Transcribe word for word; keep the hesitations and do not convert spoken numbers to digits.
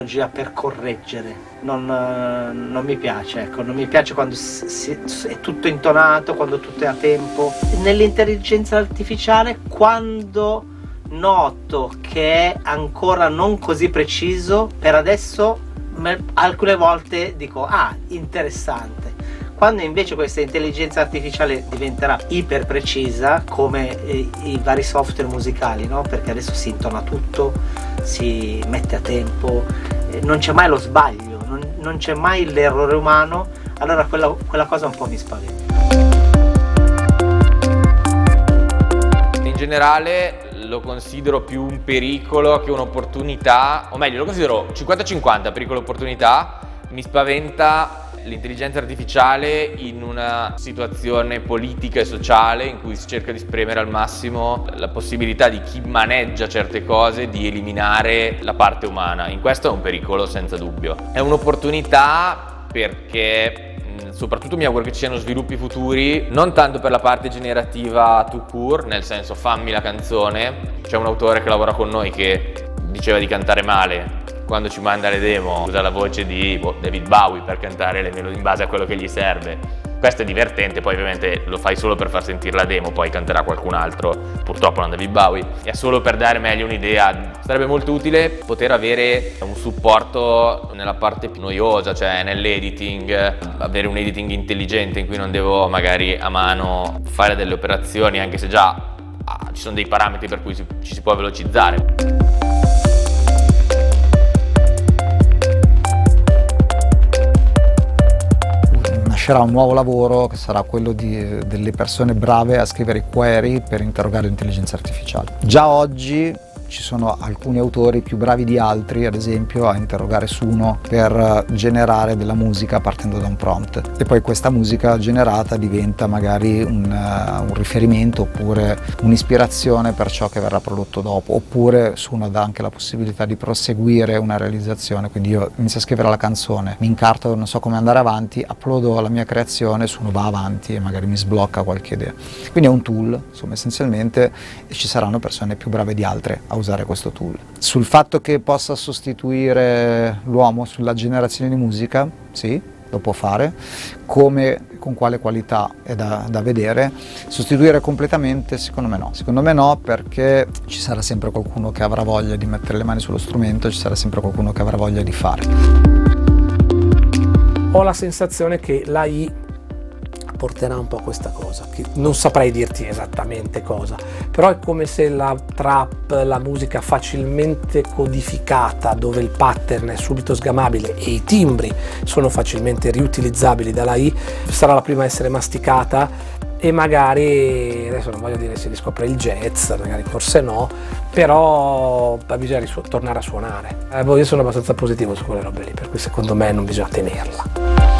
per correggere, non, non mi piace, ecco, non mi piace quando si, si, è tutto intonato, quando tutto è a tempo. Nell'intelligenza artificiale, quando noto che è ancora non così preciso, per adesso alcune volte dico ah, interessante. Quando invece questa intelligenza artificiale diventerà iper precisa, come i, i vari software musicali, no? Perché adesso si intona tutto, si mette a tempo, eh, non c'è mai lo sbaglio, non, non c'è mai l'errore umano, allora quella, quella cosa un po' mi spaventa. In generale lo considero più un pericolo che un'opportunità, o meglio lo considero cinquanta cinquanta pericolo-opportunità. Mi spaventa l'intelligenza artificiale in una situazione politica e sociale in cui si cerca di spremere al massimo la possibilità di chi maneggia certe cose di eliminare la parte umana. In questo è un pericolo senza dubbio. È un'opportunità perché soprattutto mi auguro che ci siano sviluppi futuri, non tanto per la parte generativa tout court, nel senso fammi la canzone. C'è un autore che lavora con noi che diceva di cantare male, quando ci manda le demo usa la voce di boh, David Bowie per cantare le melodie in base a quello che gli serve. Questo è divertente, poi ovviamente lo fai solo per far sentire la demo, poi canterà qualcun altro, purtroppo non David Bowie. È solo per dare meglio un'idea. Sarebbe molto utile poter avere un supporto nella parte più noiosa, cioè nell'editing, avere un editing intelligente in cui non devo magari a mano fare delle operazioni, anche se già ah, ci sono dei parametri per cui si, ci si può velocizzare. Nascerà un nuovo lavoro che sarà quello di, delle persone brave a scrivere i query per interrogare l'intelligenza artificiale. Già oggi ci sono alcuni autori più bravi di altri, ad esempio, a interrogare Suno per generare della musica partendo da un prompt. E poi questa musica generata diventa magari un, uh, un riferimento oppure un'ispirazione per ciò che verrà prodotto dopo. Oppure Suno dà anche la possibilità di proseguire una realizzazione. Quindi io inizio a scrivere la canzone, mi incarto, non so come andare avanti, uploado la mia creazione, Suno va avanti e magari mi sblocca qualche idea. Quindi è un tool, insomma, essenzialmente, e ci saranno persone più brave di altre a usare questo tool. Sul fatto che possa sostituire l'uomo sulla generazione di musica, sì, lo può fare. Come, con quale qualità è da, da vedere. Sostituire completamente secondo me no. Secondo me no, perché ci sarà sempre qualcuno che avrà voglia di mettere le mani sullo strumento, ci sarà sempre qualcuno che avrà voglia di fare. Ho la sensazione che l'A I porterà un po' questa cosa, che non saprei dirti esattamente cosa, però è come se la trap, la musica facilmente codificata, dove il pattern è subito sgamabile e i timbri sono facilmente riutilizzabili dall'A I, sarà la prima a essere masticata e magari, adesso non voglio dire si riscopre il jazz, magari forse no, però bisogna tornare a suonare. Eh, io sono abbastanza positivo su quelle robe lì, per cui secondo me non bisogna temerla.